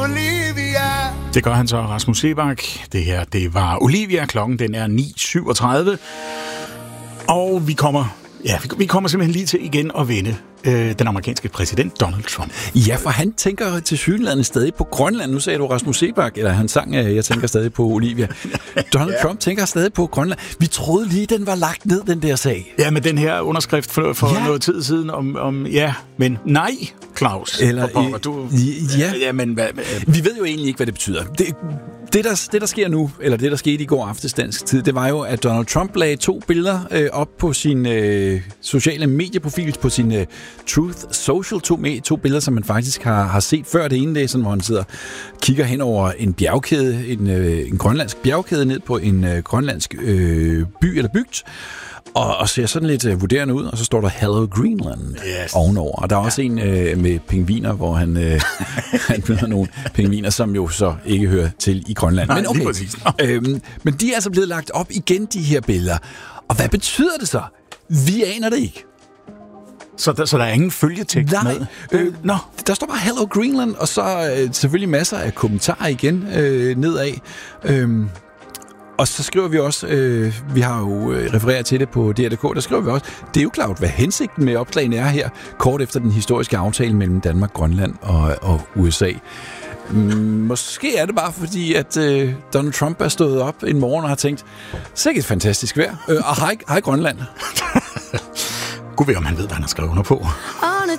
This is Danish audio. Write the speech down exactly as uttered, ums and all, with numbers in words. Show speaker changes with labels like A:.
A: Olivia.
B: Det gør han så, Rasmus Seebach. Det her, det var Olivia. Klokken, den er ni syvogtredive. Og vi kommer, ja, vi kommer simpelthen lige til igen at vende øh, den amerikanske præsident Donald Trump.
C: Ja, for han tænker til synligheden stadig på Grønland. Nu sagde du Rasmus Seebach, eller han sang, jeg tænker stadig på Olivia. Donald ja. Trump tænker stadig på Grønland. Vi troede lige, den var lagt ned, den der sag.
B: Ja, med den her underskrift for, for ja. noget tid siden om, om, ja, men nej, Claus.
C: Eller,
B: pokker, du,
C: ja.
B: ja, men hvad,
C: vi ved jo egentlig ikke, hvad det betyder. Det, det, der, det, der sker nu, eller det, der skete i går aftes dansk tid, det var jo, at Donald Trump lagde to billeder øh, op på sin øh, sociale medieprofil, på sin øh, Truth Social, to, med, to billeder, som man faktisk har, har set før. Det ene, det er sådan, hvor han sidder kigger hen over en bjergkæde, en, øh, en grønlandsk bjergkæde ned på en øh, grønlandsk øh, by eller bygd, og, og ser sådan lidt uh, vurderende ud, og så står der Hello Greenland yes. ovenover. Og der er også ja. en uh, med pingviner, hvor han, uh, han møder nogle pingviner, som jo så ikke hører til i Grønland.
B: Nej,
C: men okay, øhm, men de er altså blevet lagt op igen, de her billeder. Og hvad betyder det så? Vi aner det ikke.
B: Så der, så der er ingen følgetekst
C: Nej,
B: med?
C: Øh, no. Der står bare Hello Greenland, og så øh, selvfølgelig masser af kommentarer igen øh, nedad. Øhm, Og så skriver vi også, øh, vi har jo øh, refereret til det på D R punktum d k, der skriver vi også, det er jo klart, hvad hensigten med opslagene er her, kort efter den historiske aftale mellem Danmark, Grønland og, og U S A. Mm, måske er det bare fordi, at øh, Donald Trump er stået op en morgen og har tænkt, sikkert fantastisk vejr, øh, og hej, hej Grønland.
B: Gud ved, om han ved, hvad han har skrevet under på.